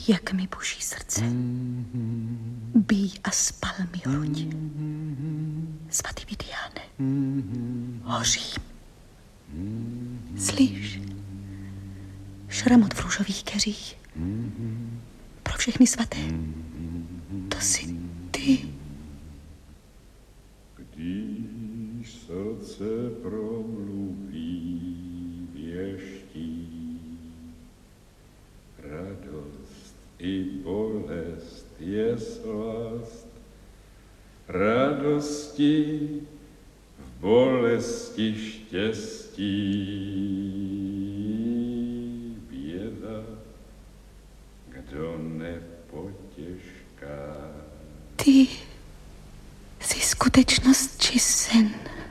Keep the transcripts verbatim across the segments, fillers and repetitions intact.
Jak mi buší srdce. Bij a spal mi hruď. Svatý Vidiáne, hořím. Slyš, šramot v růžových keřích. Pro všechny svaté. To jsi ty. Když srdce promluví věští, radost i bolest je slast. Radosti v bolesti štěstí, běda, kdo nepotěžká. Ty jsi skutečnost či sen,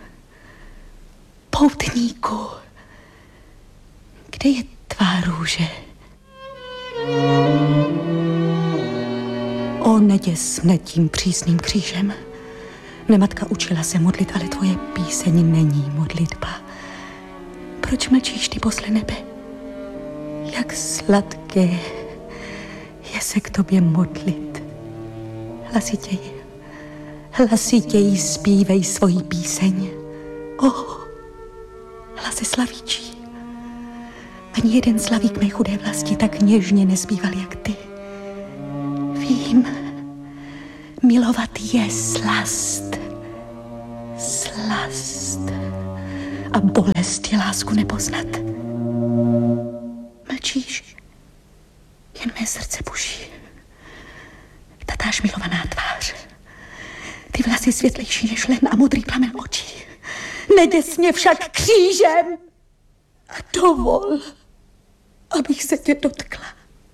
poutníku. Kde je tvá růže? O, neděs mne tím přísným křížem. Mne matka učila se modlit, ale tvoje píseň není modlitba. Proč mlčíš ty posle nebe? Jak sladké je se k tobě modlit. Hlasitěji, hlasitěji zpívej svoji píseň. O, hlase slavíčí. Ani jeden slavík mé chudé vlasti tak něžně nezbýval jak ty. Vím, milovat je slast. Slast. A bolest je lásku nepoznat. Mlčíš, jen mé srdce buší. Tatáž milovaná tvář. Ty vlasy světlejší než len a modrý plamen očí. Neděs mě však křížem a dovol, abych se tě dotkla.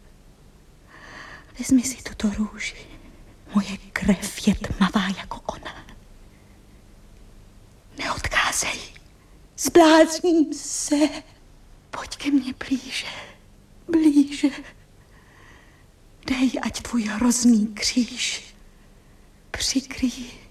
Vezmi si tuto růži. Moje krev je tmavá jako ona. Neodcházej. Zblázním se. Pojď ke mně blíže. Blíže. Dej, ať tvůj hrozný kříž přikryjí